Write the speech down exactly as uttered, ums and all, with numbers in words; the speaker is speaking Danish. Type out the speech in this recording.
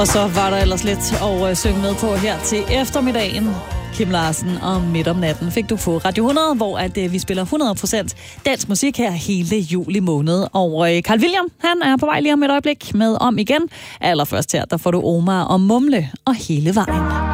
Og så var der ellers lidt at synge med på her til eftermiddagen. Kim Larsen og Midt om natten fik du på Radio hundrede, hvor at, øh, vi spiller hundrede procent dansk musik her hele juli måned. Og øh, Carl William, han er på vej lige om et øjeblik med Om igen. Allerførst her, der får du Omar og Mumle og Hele vejen.